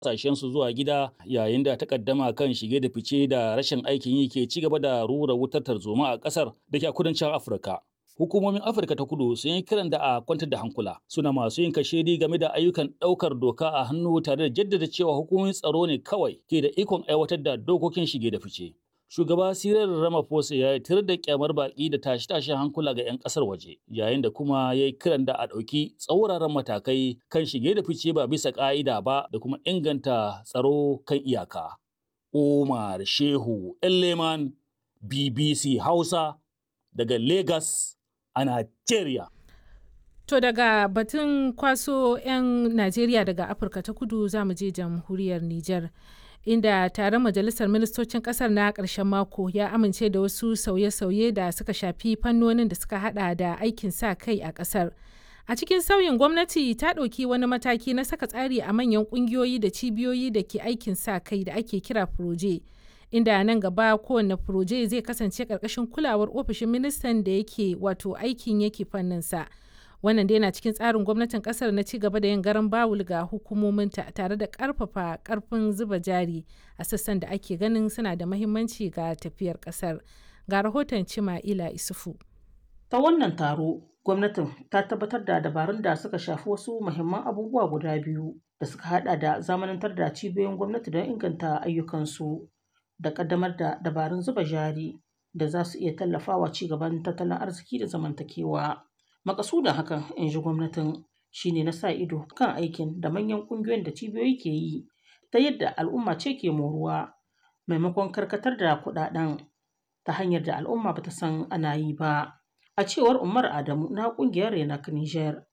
su zuwa gida yayin da takaddama kan shige da fice da rashin aikin yi ke ci gaba da rura wutar tarzoma a ƙasar da ke a kudancin Afirka. Hukumomin Afirka ta Kudu sun yi kiran da a kwantar da hankula, suna masu yin kashedi game da ayyukan ɗaukar doka a hannu tare da jaddada cewa hukumomin tsaro ne kawai ke da ikon aiwatar da dokokin shige da fice. Shugaba Cyril Ramaphosa ya tir da kyamar baki da tashe-tashen hankula ga 'yan kasar waje, yayin da kuma ya yi kiran da a ɗauki tsauraran matakai kan shige da fice ba bisa ƙa'ida ba da kuma inganta tsaro kan iyaka. Umar Shehu Elleman, BBC Hausa, daga Lagos a Najeriya. To daga batun kwaso 'yan Najeriya daga Afirka ta Kudu za mu je jamhuriyar Nijar. Inda taron majalisar ministocin kasar na ƙarshen mako ya amince da wasu sauye-sauye da suka shafi fannonin da suka hada da aikin sa kai a ƙasar. A cikin sauyin gwamnati ta ɗauki wani mataki na saka tsari a manyan ƙungiyoyi da cibiyoyi da ke aikin sa kai da ake kira furoje. Inda nan gaba kowane furoje zai kasance ƙarƙashin kulawar ofishin ministan da yake wato aikin yake fanninsa. Wannan dai na cikin tsarin gwamnatin kasar na ci gaba da yin garan bawul ga hukumominta tare da karfafa karfin zuba jari a sassan da ake ganin suna da mahimmanci ga tafiyar kasar. Ga rahoton Cima'ila Isufu. Ta wannan taro, gwamnatin ta tabbatar da dabarun da suka shafi wasu muhimman abubuwa guda biyu da suka hada da zamanantar da cibiyoyin gwamnati don inganta ayyukansu da kaddamar da dabarun zuba jari da za su iya tallafawa ci gaban tattalin arziki da zamantakewa. Makasudin hakan, in ji gwamnatin, shine na sa ido kan aikin da manyan ƙungiyoyin da cibiyoyi ke yi ta yadda al'umma ce ke moruwa maimakon karkatar da kuɗaɗen ta hanyar da al'umma bata san ana yi ba. A cewar Umar Adamu na ƙungiyar Renak Niger,